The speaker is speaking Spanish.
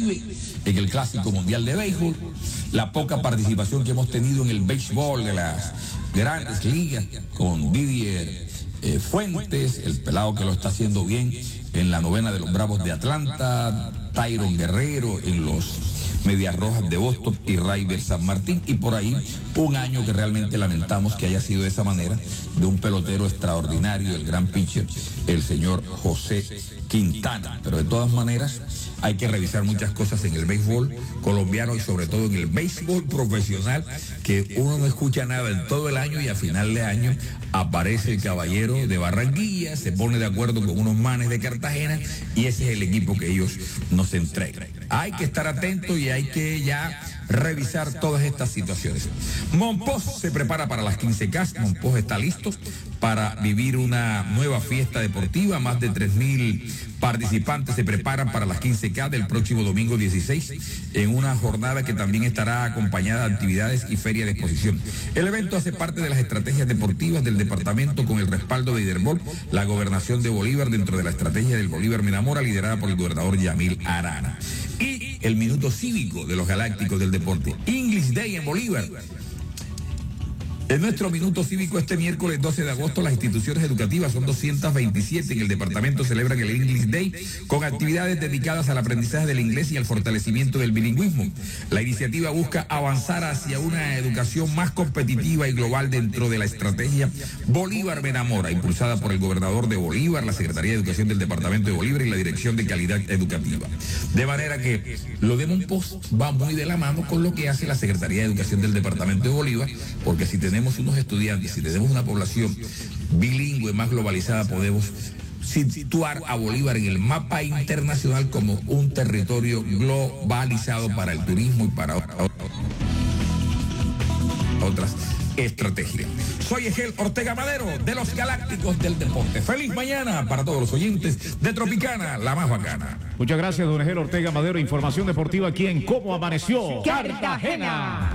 Caribe, en el Clásico Mundial de Béisbol, la poca participación que hemos tenido en el béisbol de las grandes ligas con Didier Fuentes, el pelado que lo está haciendo bien en la novena de los Bravos de Atlanta, Tyron Guerrero en los Medias Rojas de Boston y Raiders San Martín, y por ahí un año que realmente lamentamos que haya sido de esa manera, de un pelotero extraordinario, el gran pitcher, el señor José Quintana. Pero de todas maneras hay que revisar muchas cosas en el béisbol colombiano y sobre todo en el béisbol profesional, que uno no escucha nada en todo el año y a final de año aparece el caballero de Barranquilla, se pone de acuerdo con unos manes de Cartagena y ese es el equipo que ellos nos entregan. Hay que estar atentos y hay que ya revisar todas estas situaciones. Monpós se prepara para las 15K. Monpós está listo para vivir una nueva fiesta deportiva. Más de 3.000 participantes se preparan para las 15K del próximo domingo 16, en una jornada que también estará acompañada de actividades y feria de exposición. El evento hace parte de las estrategias deportivas del departamento con el respaldo de Iderbol, la gobernación de Bolívar, dentro de la estrategia del Bolívar me enamora, liderada por el gobernador Yamil Arana. Y el minuto cívico de los galácticos del deporte, English Day en Bolívar. En nuestro minuto cívico este miércoles 12 de agosto, las instituciones educativas, son 227 en el departamento, celebran el English Day con actividades dedicadas al aprendizaje del inglés y al fortalecimiento del bilingüismo. La iniciativa busca avanzar hacia una educación más competitiva y global dentro de la estrategia Bolívar me enamora, impulsada por el gobernador de Bolívar, la Secretaría de Educación del departamento de Bolívar y la Dirección de Calidad Educativa. De manera que lo de Monpós va muy de la mano con lo que hace la Secretaría de Educación del departamento de Bolívar, porque si tenemos unos estudiantes, si tenemos una población bilingüe más globalizada, podemos situar a Bolívar en el mapa internacional como un territorio globalizado para el turismo y para otras estrategias. Soy Egel Ortega Madero de los Galácticos del Deporte. Feliz mañana para todos los oyentes de Tropicana, la más bacana. Muchas gracias, don Egel Ortega Madero. Información deportiva aquí en Cómo Amaneció Cartagena.